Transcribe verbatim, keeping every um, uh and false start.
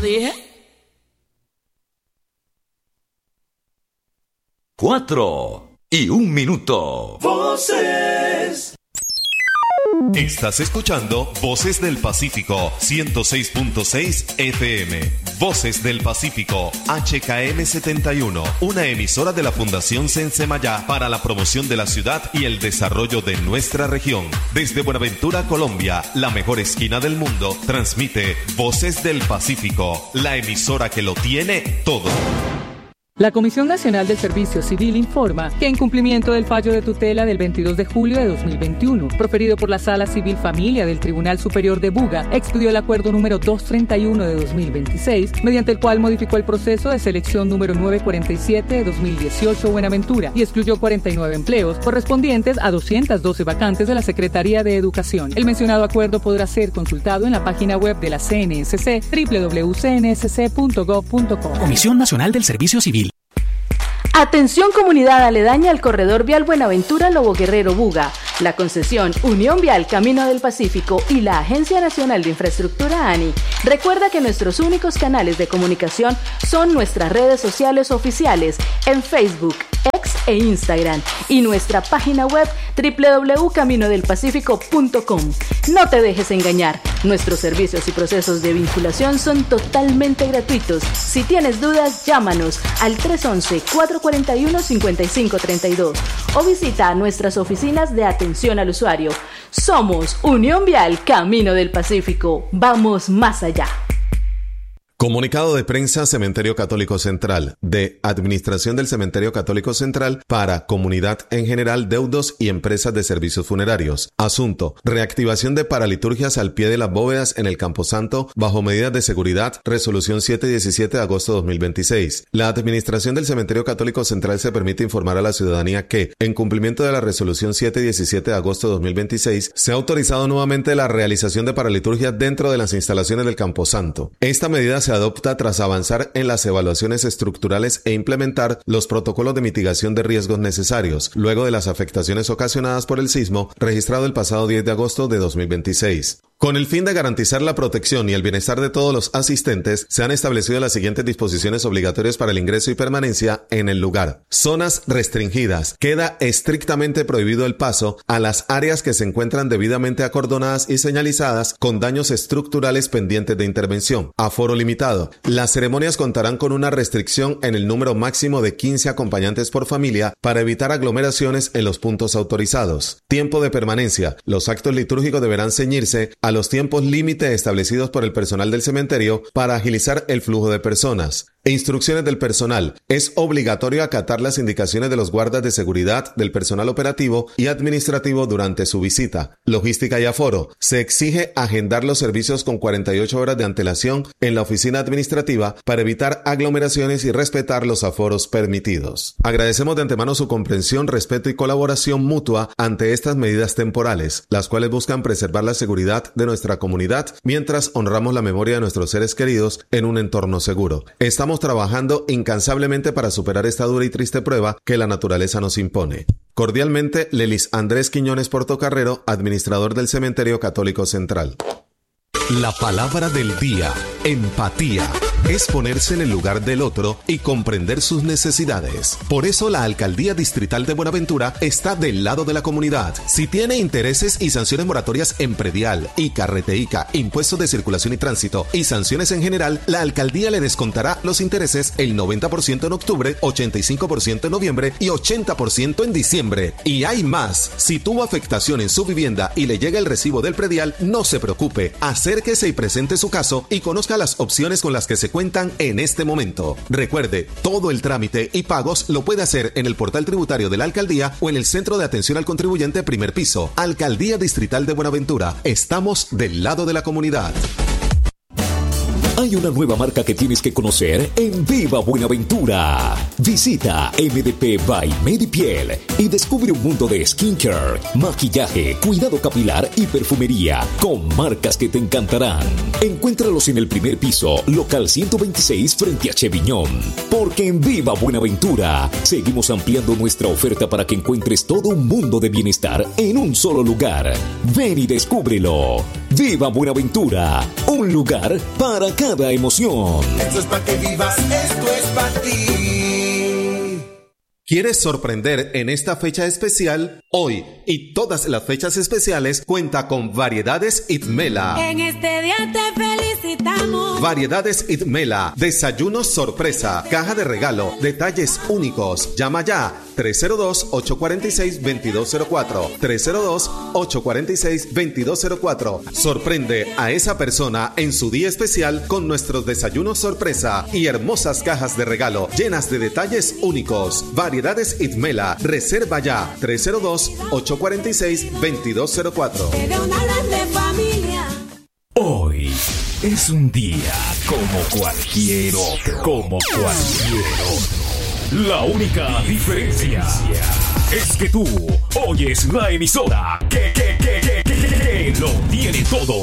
dije? Cuatro y un minuto. Voces. Estás escuchando Voces del Pacífico, ciento seis punto seis F M. Voces del Pacífico, H K M setenta y uno, una emisora de la Fundación Sensemayá para la promoción de la ciudad y el desarrollo de nuestra región. Desde Buenaventura, Colombia, la mejor esquina del mundo, transmite Voces del Pacífico, la emisora que lo tiene todo. La Comisión Nacional del Servicio Civil informa que en cumplimiento del fallo de tutela del veintidós de julio de dos mil veintiuno, proferido por la Sala Civil Familia del Tribunal Superior de Buga, expidió el acuerdo número doscientos treinta y uno de dos mil veintiséis, mediante el cual modificó el proceso de selección número novecientos cuarenta y siete de dos mil dieciocho Buenaventura y excluyó cuarenta y nueve empleos correspondientes a doscientas doce vacantes de la Secretaría de Educación. El mencionado acuerdo podrá ser consultado en la página web de la C N S C, doble u doble u doble u punto c n s c punto gov punto co. Comisión Nacional del Servicio Civil. Atención comunidad aledaña al corredor vial Buenaventura Lobo Guerrero Buga. La concesión Unión Vial Camino del Pacífico y la Agencia Nacional de Infraestructura ANI recuerda que nuestros únicos canales de comunicación son nuestras redes sociales oficiales en Facebook, X e Instagram y nuestra página web doble u doble u doble u punto camino del pacífico punto com. No te dejes engañar, nuestros servicios y procesos de vinculación son totalmente gratuitos. Si tienes dudas, llámanos al tres once, cuatro cuarenta y uno, cincuenta y cinco treinta y dos o visita nuestras oficinas de atención al usuario. Somos Unión Vial Camino del Pacífico. Vamos más allá. Comunicado de prensa Cementerio Católico Central, de Administración del Cementerio Católico Central para Comunidad en General, Deudos y Empresas de Servicios Funerarios. Asunto: reactivación de paraliturgias al pie de las bóvedas en el Camposanto bajo medidas de seguridad. Resolución setecientos diecisiete de agosto de dos mil veintiséis. La Administración del Cementerio Católico Central se permite informar a la ciudadanía que, en cumplimiento de la Resolución setecientos diecisiete de agosto de dos mil veintiséis, se ha autorizado nuevamente la realización de paraliturgias dentro de las instalaciones del Camposanto. Esta medida se adopta tras avanzar en las evaluaciones estructurales e implementar los protocolos de mitigación de riesgos necesarios, luego de las afectaciones ocasionadas por el sismo registrado el pasado diez de agosto de dos mil veintiséis. Con el fin de garantizar la protección y el bienestar de todos los asistentes, se han establecido las siguientes disposiciones obligatorias para el ingreso y permanencia en el lugar. Zonas restringidas. Queda estrictamente prohibido el paso a las áreas que se encuentran debidamente acordonadas y señalizadas con daños estructurales pendientes de intervención. Aforo limitado. Las ceremonias contarán con una restricción en el número máximo de quince acompañantes por familia para evitar aglomeraciones en los puntos autorizados. Tiempo de permanencia. Los actos litúrgicos deberán ceñirse a los tiempos límite establecidos por el personal del cementerio para agilizar el flujo de personas. E instrucciones del personal. Es obligatorio acatar las indicaciones de los guardas de seguridad, del personal operativo y administrativo durante su visita. Logística y aforo. Se exige agendar los servicios con cuarenta y ocho horas de antelación en la oficina administrativa para evitar aglomeraciones y respetar los aforos permitidos. Agradecemos de antemano su comprensión, respeto y colaboración mutua ante estas medidas temporales, las cuales buscan preservar la seguridad de nuestra comunidad mientras honramos la memoria de nuestros seres queridos en un entorno seguro. Estamos trabajando incansablemente para superar esta dura y triste prueba que la naturaleza nos impone. Cordialmente, Lelis Andrés Quiñones Portocarrero, administrador del Cementerio Católico Central. La palabra del día: empatía. Es ponerse en el lugar del otro y comprender sus necesidades. Por eso la Alcaldía Distrital de Buenaventura está del lado de la comunidad. Si tiene intereses y sanciones moratorias en predial, ICA, Reteica, impuestos de circulación y tránsito y sanciones en general, la Alcaldía le descontará los intereses el noventa por ciento en octubre, ochenta y cinco por ciento en noviembre y ochenta por ciento en diciembre. Y hay más. Si tuvo afectación en su vivienda y le llega el recibo del predial, no se preocupe. Acérquese y presente su caso y conozca las opciones con las que se cuentan en este momento. Recuerde, todo el trámite y pagos lo puede hacer en el portal tributario de la Alcaldía o en el Centro de Atención al Contribuyente primer piso. Alcaldía Distrital de Buenaventura. Estamos del lado de la comunidad. Hay una nueva marca que tienes que conocer en Viva Buenaventura. Visita M D P by Medipiel y descubre un mundo de skincare, maquillaje, cuidado capilar y perfumería con marcas que te encantarán. Encuéntralos en el primer piso, local ciento veintiséis frente a Cheviñón. Porque en Viva Buenaventura seguimos ampliando nuestra oferta para que encuentres todo un mundo de bienestar en un solo lugar. Ven y descúbrelo. Viva Buenaventura, un lugar para cada cada emoción. Esto es para que vivas, esto es para ti. ¿Quieres sorprender en esta fecha especial? Hoy y todas las fechas especiales cuenta con Variedades Itmela. En este día te felicitamos. Variedades Itmela, desayuno sorpresa, caja de regalo, detalles únicos. Llama ya tres cero dos, ocho cuatro seis, dos dos cero cuatro, tres cero dos, ocho cuatro seis, dos dos cero cuatro. Sorprende a esa persona en su día especial con nuestros desayunos sorpresa y hermosas cajas de regalo llenas de detalles únicos. Variedades Itmela, reserva ya tres cero dos, ocho cuatro seis, dos dos cero cuatro. De una grande familia. Hoy es un día como cualquier otro, como cualquier otro. La única diferencia es que tú oyes la emisora que, que, que, que, que, que lo tiene todo.